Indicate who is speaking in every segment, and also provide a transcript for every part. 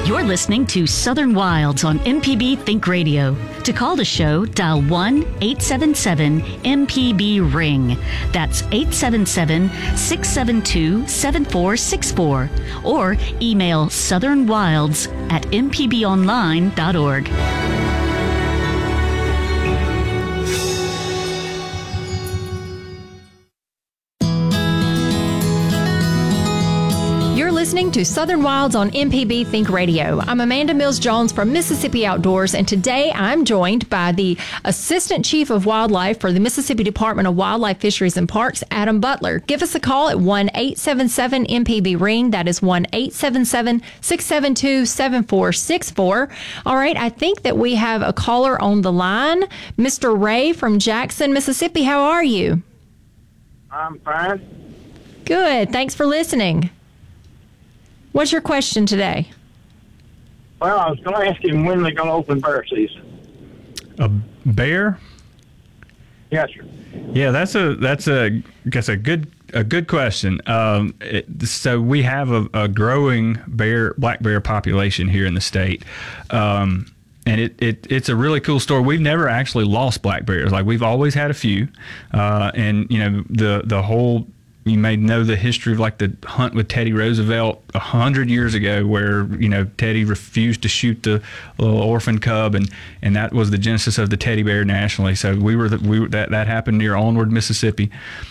Speaker 1: You're listening to Southern Wilds on MPB Think Radio. To call the show, dial 1-877-MPB-RING. That's 877-672-7464. Or email southernwilds@mpbonline.org.
Speaker 2: Listening to Southern Wilds on MPB Think Radio. I'm Amanda Mills-Jones from Mississippi Outdoors, and today I'm joined by the Assistant Chief of Wildlife for the Mississippi Department of Wildlife, Fisheries, and Parks, Adam Butler. Give us a call at 1-877-MPB-RING. That is 1-877-672-7464. All right, I think that we have a caller on the line. Mr. Ray from Jackson, Mississippi. How are you?
Speaker 3: I'm fine.
Speaker 2: Good. Thanks for listening. What's your question today?
Speaker 3: Well, I was going to ask him when they're going to open bear season.
Speaker 4: A bear?
Speaker 3: Yes, sir.
Speaker 4: Yeah, that's a good question. So we have a growing black bear population here in the state. And it's a really cool story. We've never actually lost black bears. Like, we've always had a few. And you know, the whole, you may know the history of like the hunt with Teddy Roosevelt 100 years ago, where, you know, Teddy refused to shoot the little orphan cub, and that was the genesis of the teddy bear nationally. So that happened near Onward, Mississippi.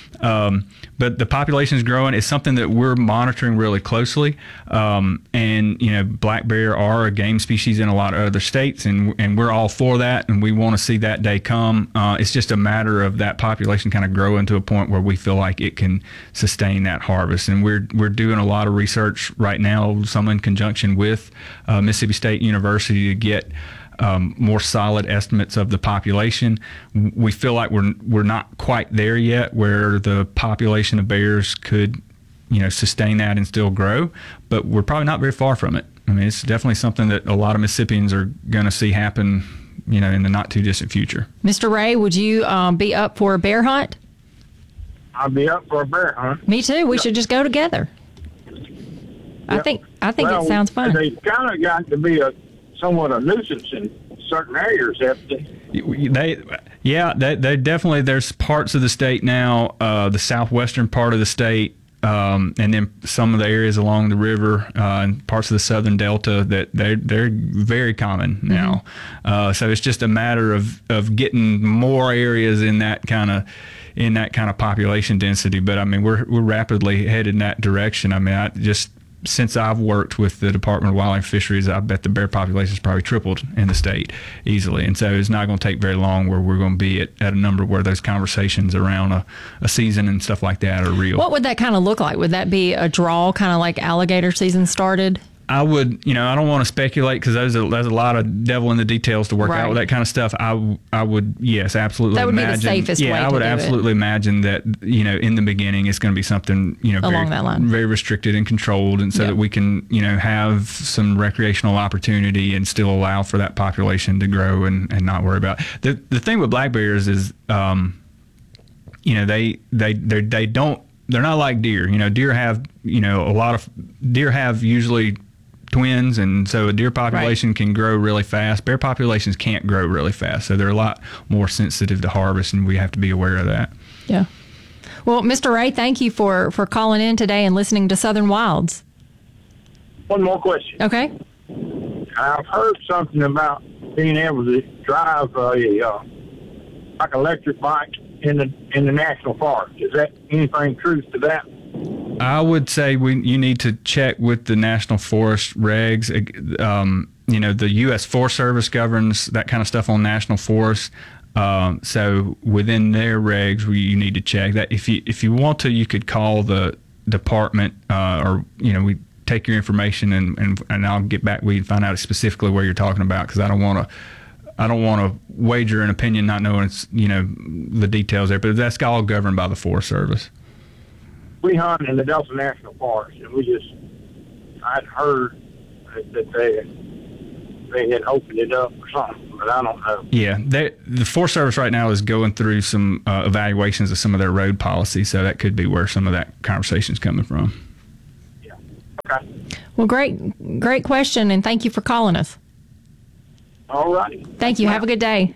Speaker 4: But the population is growing. It's something that we're monitoring really closely. And, you know, black bear are a game species in a lot of other states, and we're all for that, and we want to see that day come. It's just a matter of that population kind of growing to a point where we feel like it can sustain that harvest. And we're doing a lot of research right now, some in conjunction with Mississippi State University, to get more solid estimates of the population. We feel like we're not quite there yet, where the population of bears could, you know, sustain that and still grow, but we're probably not very far from it. I mean, it's definitely something that a lot of Mississippians are going to see happen, you know, in the not too distant future. Mr.
Speaker 2: Ray, would you be up for a bear hunt?
Speaker 3: I'll be up for a bear hunt.
Speaker 2: Me too. We should just go together. Yep. I think it sounds fun.
Speaker 3: They've kind of got to be somewhat a nuisance in certain areas, haven't they?
Speaker 4: They definitely, there's parts of the state now, the southwestern part of the state, and then some of the areas along the river and parts of the southern delta, that they're very common now. Mm-hmm. So it's just a matter of getting more areas in that kind of population density. But I mean, we're rapidly headed in that direction. I mean, since I've worked with the Department of Wildlife and Fisheries, I bet the bear population has probably tripled in the state easily. And so it's not going to take very long where we're going to be at a number where those conversations around a season and stuff like that are real.
Speaker 2: What would that kind of look like? Would that be a draw, kind of like alligator season started?
Speaker 4: I would, I don't want to speculate, because there's a lot of devil in the details to work out with that kind of stuff. I would, yes, absolutely.
Speaker 2: That would be the safest way to do it.
Speaker 4: Yeah, I would absolutely imagine that, in the beginning, it's going to be something,
Speaker 2: along that line,
Speaker 4: very restricted and controlled, and so that we can, have some recreational opportunity and still allow for that population to grow and not worry about it. The thing with black bears is, they're not like deer. Deer have usually twins, and so a deer population can grow really fast. Bear populations can't grow really fast, so they're a lot more sensitive to harvest, and we have to be aware of that.
Speaker 2: Yeah. Well, Mr. Ray, thank you for calling in today and listening to Southern Wilds.
Speaker 3: One more question.
Speaker 2: Okay.
Speaker 3: I've heard something about being able to drive like an electric bike in the national forest. Is that anything truth to that?
Speaker 4: I would say you need to check with the National Forest regs. The U.S. Forest Service governs that kind of stuff on national forests. So within their regs, you need to check that. If you want to, you could call the department, we take your information and I'll get back. We can find out specifically where you're talking about, because I don't want to wager an opinion not knowing the details there. But that's all governed by the Forest Service.
Speaker 3: We hunt in the Delta National Forest, and I'd heard that they had opened it up or something, but I don't know.
Speaker 4: Yeah, the Forest Service right now is going through some evaluations of some of their road policies, so that could be where some of that conversation is coming from.
Speaker 3: Yeah. Okay.
Speaker 2: Well, great question, and thank you for calling us.
Speaker 3: All righty.
Speaker 2: Thank you. Have a good day.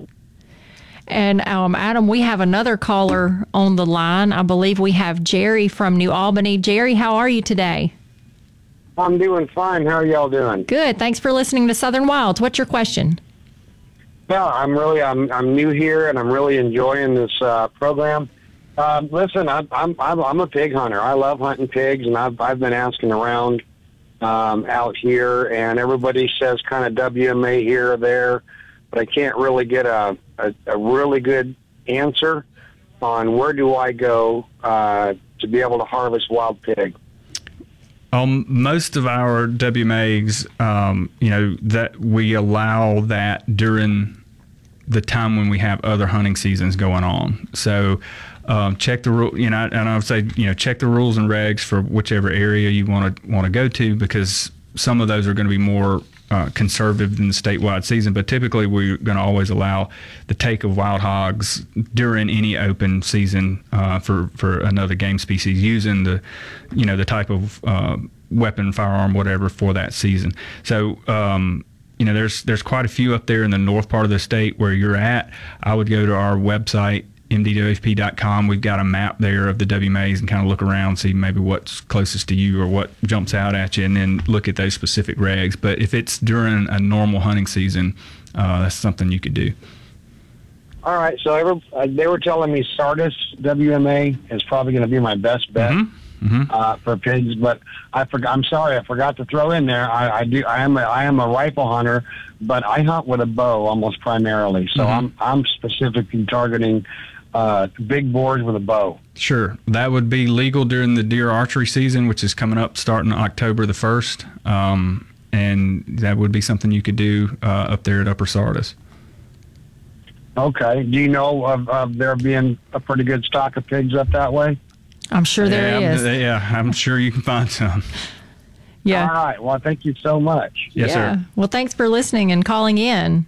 Speaker 2: And Adam, we have another caller on the line. I believe we have Jerry from New Albany. Jerry, how are you today?
Speaker 5: I'm doing fine. How are y'all doing?
Speaker 2: Good. Thanks for listening to Southern Wilds. What's your question?
Speaker 5: Well, I'm new here and I'm really enjoying this program. Listen, I'm a pig hunter. I love hunting pigs, and I've been asking around out here, and everybody says kind of WMA here or there, but I can't really get a really good answer on where do I go to be able to harvest wild pig.
Speaker 4: Most of our WMAs, that we allow that during the time when we have other hunting seasons going on. So check the rule, and I would say, check the rules and regs for whichever area you want to go to, because some of those are going to be more conservative than the statewide season. But typically, we're going to always allow the take of wild hogs during any open season for another game species, using the type of weapon, firearm, whatever for that season. So there's quite a few up there in the north part of the state where you're at. I would go to our website, mdwfp.com. We've got a map there of the WMAs and kind of look around, see maybe what's closest to you or what jumps out at you, and then look at those specific regs. But if it's during a normal hunting season, that's something you could do.
Speaker 5: All right. So they were telling me Sardis WMA is probably going to be my best bet. For pigs, but I'm sorry, I forgot to throw in there. I am a rifle hunter, but I hunt with a bow almost primarily. So I'm specifically targeting big boars with a bow.
Speaker 4: Sure, that would be legal during the deer archery season, which is coming up starting October the 1st, and that would be something you could do up there at Upper Sardis.
Speaker 5: Okay. Do you know of there being a pretty good stock of pigs up that way?
Speaker 2: I'm sure there is.
Speaker 4: I'm sure you can find some.
Speaker 2: Yeah.
Speaker 5: All right. Well, thank you so much.
Speaker 4: Yes, sir.
Speaker 2: Well, thanks for listening and calling in.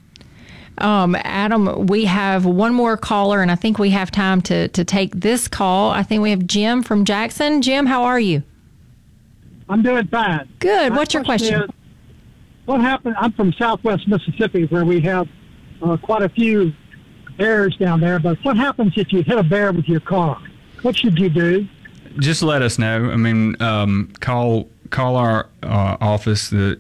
Speaker 2: Adam, we have one more caller, and I think we have time to take this call. I think we have Jim from Jackson. Jim, how are you?
Speaker 6: I'm doing fine.
Speaker 2: Good. What's your question?
Speaker 6: Is, what happened? I'm from Southwest Mississippi, where we have quite a few bears down there. But what happens if you hit a bear with your car? What should you do? Just
Speaker 4: let us know. I mean, call our office, the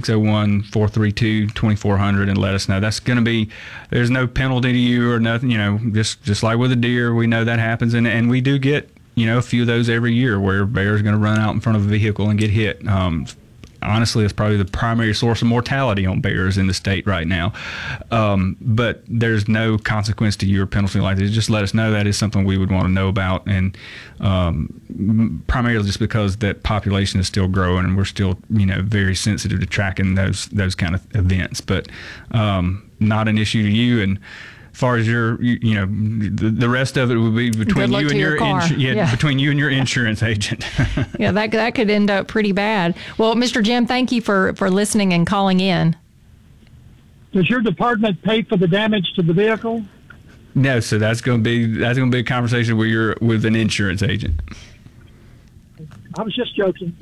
Speaker 4: 601-432-2400, and let us know. That's going to be, there's no penalty to you or nothing, just like with a deer, we know that happens. And we do get, a few of those every year where a bear is going to run out in front of a vehicle and get hit. Honestly, it's probably the primary source of mortality on bears in the state right now. But there's no consequence to you or penalty like this. Just let us know. That is something we would want to know about. And primarily just because that population is still growing and we're still, very sensitive to tracking those kind of events. But not an issue to you. And as far as your, the rest of it would be between you and your between you and your insurance agent.
Speaker 2: Yeah, that could end up pretty bad. Well, Mr. Jim, thank you for listening and calling in.
Speaker 6: Does your department pay for the damage to the vehicle?
Speaker 4: No, so that's going to be a conversation where you're with an insurance agent.
Speaker 6: I was just joking.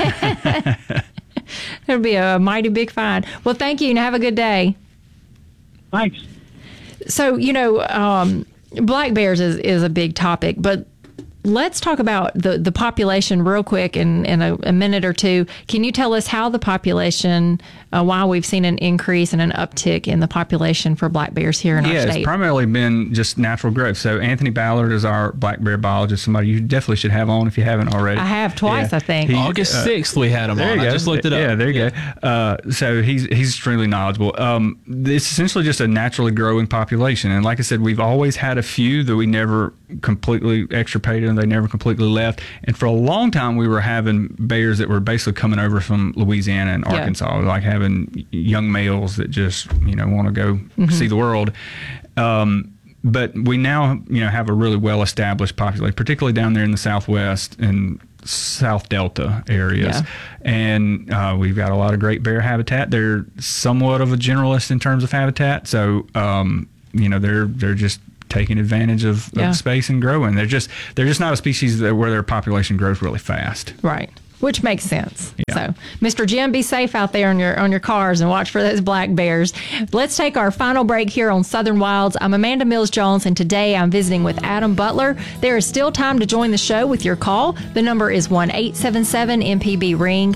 Speaker 2: It'll be a mighty big fine. Well, thank you and have a good day.
Speaker 6: Thanks.
Speaker 2: So, black bears is a big topic, but let's talk about the population real quick in a minute or two. Can you tell us how the population, why we've seen an increase and an uptick in the population for black bears here in our state?
Speaker 4: Yeah, it's primarily been just natural growth. So Anthony Ballard is our black bear biologist, somebody you definitely should have on if you haven't already.
Speaker 2: I have twice, I think.
Speaker 7: August 6th we had him on. I just looked it up.
Speaker 4: Yeah, there you go. So he's extremely knowledgeable. It's essentially just a naturally growing population. And like I said, we've always had a few that we never completely extirpated and they never completely left. And for a long time, we were having bears that were basically coming over from Louisiana and Arkansas, like having young males that just, want to go see the world. But we now, have a really well-established population, particularly down there in the Southwest and South Delta areas. Yeah. And we've got a lot of great bear habitat. They're somewhat of a generalist in terms of habitat. So, they're just taking advantage of space and growing. They're just not a species where their population grows really fast.
Speaker 2: Right. Which makes sense.
Speaker 4: Yeah.
Speaker 2: So, Mr. Jim, be safe out there on your cars and watch for those black bears. Let's take our final break here on Southern Wilds. I'm Amanda Mills Jones, and today I'm visiting with Adam Butler. There is still time to join the show with your call. The number is 1-877-MPB-RING,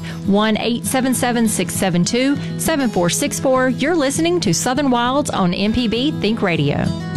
Speaker 2: 1-877-672-7464. You're listening to Southern Wilds on MPB Think Radio.